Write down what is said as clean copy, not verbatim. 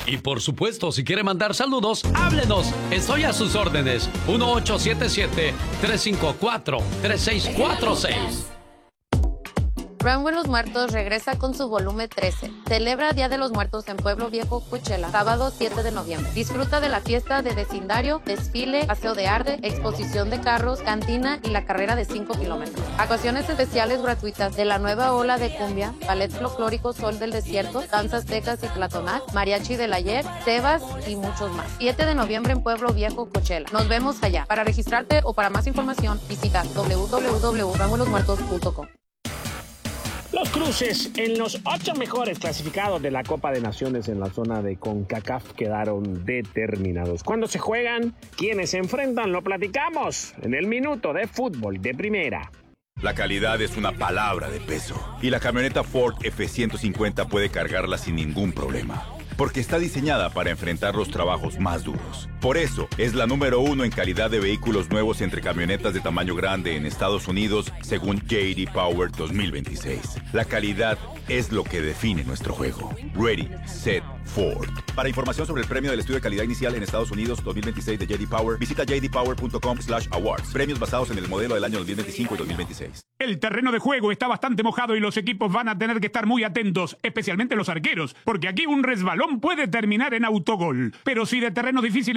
Y por supuesto, si quiere mandar saludos, háblenos. Estoy a sus órdenes. 1877-354-3646. Rango de los Muertos regresa con su volumen 13. Celebra Día de los Muertos en Pueblo Viejo, Coachella, sábado 7 de noviembre. Disfruta de la fiesta de vecindario, desfile, paseo de arte, exposición de carros, cantina y la carrera de 5 kilómetros. Actuaciones especiales gratuitas de la nueva ola de cumbia, ballet folclórico Sol del Desierto, danzas tecas y platonal, mariachi del ayer, Tebas y muchos más. 7 de noviembre en Pueblo Viejo, Coachella. Nos vemos allá. Para registrarte o para más información, visita www.rangolosmuertos.com. Los cruces en los 8 mejores clasificados de la Copa de Naciones en la zona de CONCACAF quedaron determinados. ¿Cuándo se juegan? ¿Quiénes se enfrentan? Lo platicamos en el Minuto de Fútbol de Primera. La calidad es una palabra de peso y la camioneta Ford F-150 puede cargarla sin ningún problema, porque está diseñada para enfrentar los trabajos más duros. Por eso, es la número 1 en calidad de vehículos nuevos entre camionetas de tamaño grande en Estados Unidos, según J.D. Power 2026. La calidad es lo que define nuestro juego. Ready, Set, Ford. Para información sobre el premio del estudio de calidad inicial en Estados Unidos 2026 de J.D. Power, visita jdpower.com/awards. Premios basados en el modelo del año 2025 y 2026. El terreno de juego está bastante mojado y los equipos van a tener que estar muy atentos, especialmente los arqueros, porque aquí un resbalón puede terminar en autogol. Pero si de terreno difícil